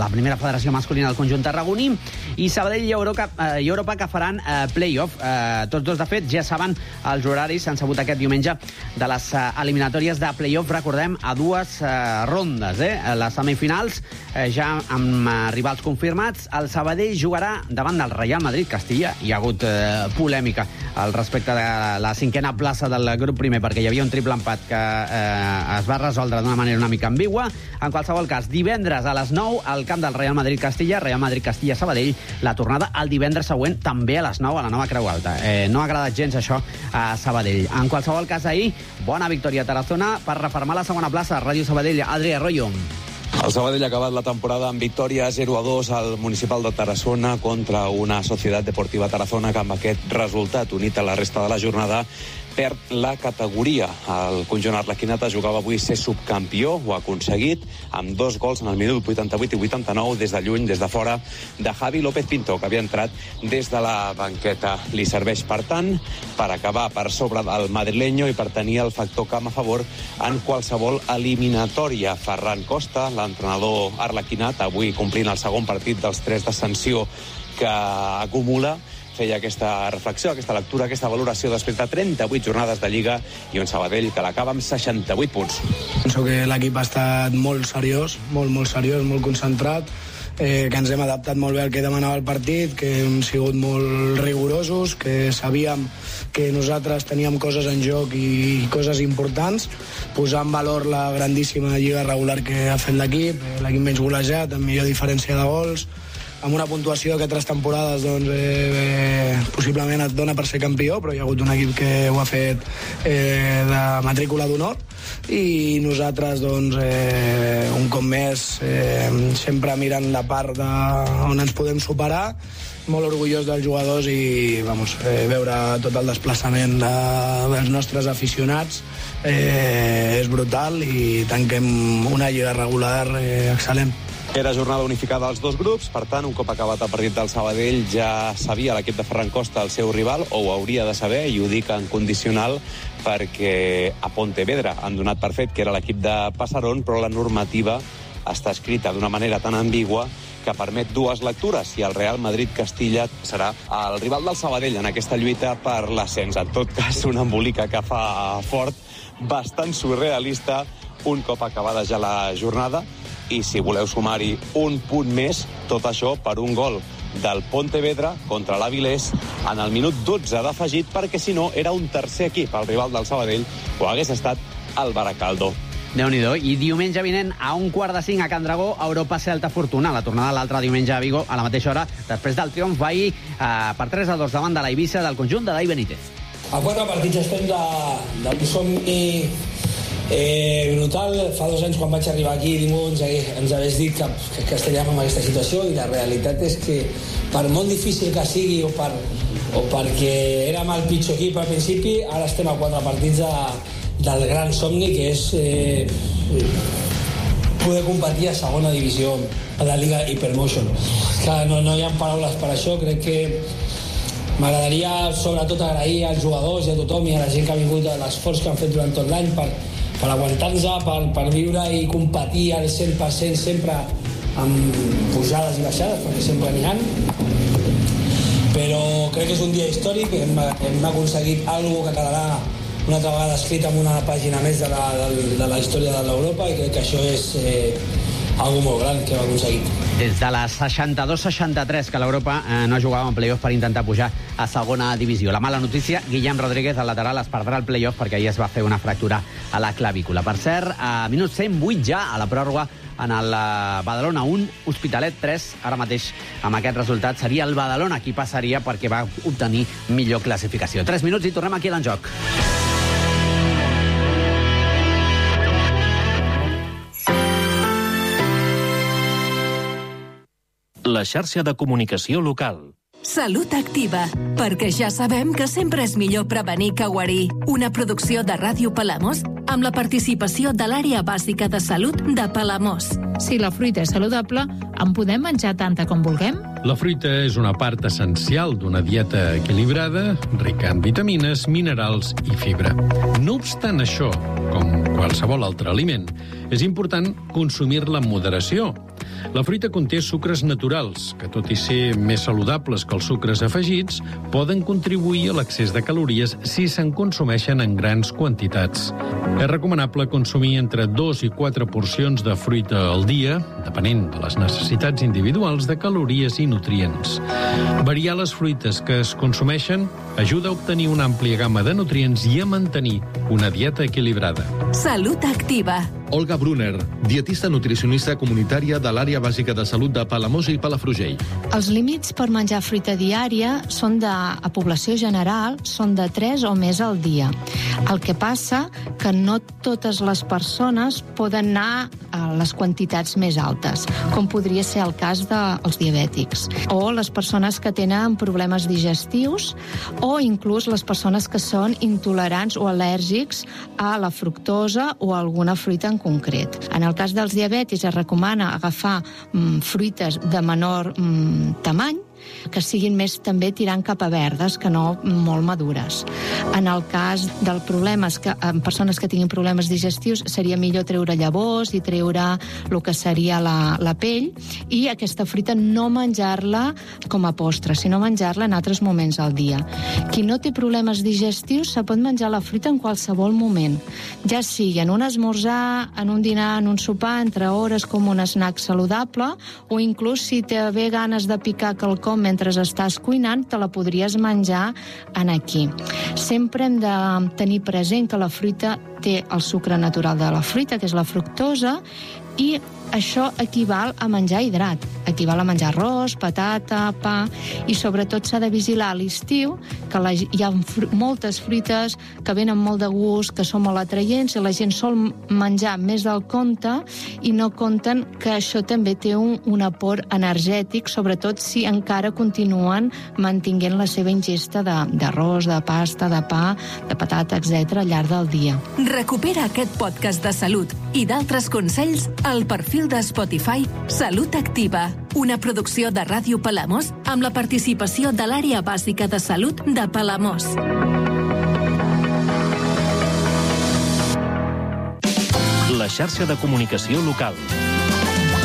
la primera federació masculina del conjunt tarragoní, i Sabadell i Europa que faran play-off. Tots dos, de fet, ja saben els horaris, s'han sabut aquest diumenge, de les eliminatòries de play-off, recordem, a dues rondes. Les semifinals, ja amb rivals confirmats, el Sabadell jugarà davant del Real Madrid-Castilla. Hi ha hagut polèmica al respecte de la cinquena plaça del grup primer, perquè hi havia un triple empat que es va resoldre d'una manera una mica ambigua. En qualsevol cas, divendres a les 9 al camp del Real Madrid-Castilla, Real Madrid-Castilla-Sabadell, la tornada el divendres següent, també a les 9 a la nova Creu Alta. No ha agradat gens això a Sabadell. En qualsevol cas, ahir, bona victòria a Tarazona per refermar la segona plaça. Ràdio Sabadell, Adri Arroyo. El Sabadell ha acabat la temporada amb victòria 0-2 al Municipal de Tarazona contra una Societat Deportiva Tarazona que amb aquest resultat, unit a la resta de la jornada, perd la categoria. El conjunt arlequinata jugava avui ser subcampió, ho ha aconseguit, amb 2 gols en el minut 88 i 89, des de lluny, des de fora, de Javi López Pinto, que havia entrat des de la banqueta. Li serveix, per tant, per acabar per sobre del madrileño i per tenir el factor camp a favor en qualsevol eliminatòria. Ferran Costa, l'entrenador arlequinat, avui complint el segon partit dels 3 de sanció que acumula, feia aquesta reflexió, aquesta lectura, aquesta valoració després de 38 jornades de Lliga i un Sabadell que l'acaba amb 68 punts. Penso que l'equip ha estat molt seriós, molt seriós, molt concentrat, que ens hem adaptat molt bé al que demanava el partit, que hem sigut molt rigorosos, que sabíem que nosaltres teníem coses en joc i coses importants, posar en valor la grandíssima lliga regular que ha fet l'equip menys golejat, amb millor diferència de gols, amb una puntuació que 3 temporades possiblement et dona per ser campió, però hi ha hagut un equip que ho ha fet de matrícula d'honor, i nosaltres un cop més sempre mirant la part on ens podem superar, molt orgullós dels jugadors i veure tot el desplaçament dels nostres aficionats és brutal i tanquem una lliga regular excel·lent. Era jornada unificada als dos grups, per tant, un cop acabat el partit del Sabadell ja sabia l'equip de Ferran Costa el seu rival, o ho hauria de saber, i ho dic en condicional perquè a Pontevedra han donat per fet que era l'equip de Pasarón, però la normativa està escrita d'una manera tan ambigua que permet dues lectures, i el Real Madrid-Castilla serà el rival del Sabadell en aquesta lluita per l'ascens. En tot cas, una embolica que fa fort, bastant surrealista, un cop acabada ja la jornada, i si voleu sumar-hi un punt més, tot això per un gol del Pontevedra contra l'Avilés en el minut 12 d'afegit, perquè si no era un tercer equip, el rival del Sabadell, o hagués estat el Baracaldo. Déu-n'hi-do. I diumenge vinent a 4:45 a Can Dragó, Europa Celta Fortuna. La tornada l'altre diumenge a Vigo a la mateixa hora, després del triomf ahir per 3-2 davant de l'Eivissa del conjunt de Dai Benítez. A 4 partits estem d'un somni brutal. Fa 2 anys, quan vaig arribar aquí, ningú ens hagués dit que estaríem en aquesta situació, i la realitat és que per molt difícil que sigui o perquè érem el pitjor equip al principi, ara estem a 4 partits del gran somni, que és poder competir a segona divisió a la Liga Hypermotion. Que no hi ha paraules per això. Crec que m'agradaria sobretot agrair als jugadors i a tothom i a la gent que ha vingut, a l'esforç que han fet durant tot l'any per aguantar-nos, per viure i competir al 100% sempre amb pujades i baixades, perquè sempre n'hi ha. Però crec que és un dia històric, hem aconseguit alguna que quedarà una altra vegada escrit en una pàgina més de la història de l'Europa, i crec que això és algo molt gran que hem aconseguit. Des de la 62-63 que l'Europa no jugava en play-off per intentar pujar a segona divisió. La mala notícia, Guillem Rodríguez, el lateral, es perdrà el play-off perquè ahir es va fer una fractura a la clavícula. Per cert, a minut 108 ja, a la pròrroga, en el Badalona 1, Hospitalet 3. Ara mateix, amb aquest resultat, seria el Badalona qui passaria perquè va obtenir millor classificació. 3 minuts i tornem aquí a l'en joc. La xarxa de comunicació local. Salut Activa, perquè ja sabem que sempre és millor prevenir que guarir. Una producció de Ràdio Palamós amb la participació de l'àrea bàsica de salut de Palamós. Si la fruita és saludable, en podem menjar tanta com vulguem? La fruita és una part essencial d'una dieta equilibrada, rica en vitamines, minerals i fibra. No obstant això, com qualsevol altre aliment, és important consumir-la amb moderació. La fruita conté sucres naturals, que tot i ser més saludables que els sucres afegits, poden contribuir a l'excés de calories si se'n consumeixen en grans quantitats. És recomanable consumir entre 2 i 4 porcions de fruita al dia, depenent de les necessitats individuals de calories i nutrients. Variar les fruites que es consumeixen ajuda a obtenir una àmplia gamma de nutrients i a mantenir una dieta equilibrada. Salut Activa. Olga Brunner, dietista nutricionista comunitària de l'àrea bàsica de salut de Palamós i Palafrugell. Els límits per menjar fruita diària a població general són de 3 o més al dia. El que passa que no totes les persones poden anar a les quantitats més altes, com podria ser el cas dels diabètics, o les persones que tenen problemes digestius, o inclús les persones que són intolerants o al·lèrgics a la fructosa o a alguna fruita en concret. En el cas dels diabètics es recomana agafar fruites de menor tamany, que siguin més també tirant cap a verdes, que no molt madures. En el cas del problemes en persones que tinguin problemes digestius, seria millor treure llavors i treure el que seria la pell, i aquesta fruita no menjar-la com a postre, sinó menjar-la en altres moments al dia. Qui no té problemes digestius se pot menjar la fruita en qualsevol moment, ja sigui en un esmorzar, en un dinar, en un sopar, entre hores, com un snack saludable, o inclús si té bé ganes de picar quelcom mentre estàs cuinant, te la podries menjar aquí. Sempre hem de tenir present que la fruita té el sucre natural de la fruita, que és la fructosa, i això equival a menjar hidrat. Equival a menjar arròs, patata, pa, i sobretot s'ha de vigilar a l'estiu, que hi ha moltes fruites que venen molt de gust, que són molt atraients, i la gent sol menjar més del compte i no compten que això també té un aport energètic, sobretot si encara continuen mantenint la seva ingesta d'arròs, de pasta, de pa, de patata, etc. al llarg del dia. Recupera aquest podcast de salut i d'altres consells al perfil de Spotify Salut Activa, una producció de Ràdio Palamós amb la participació de l'àrea bàsica de salut de Palamós. La xarxa de comunicació local.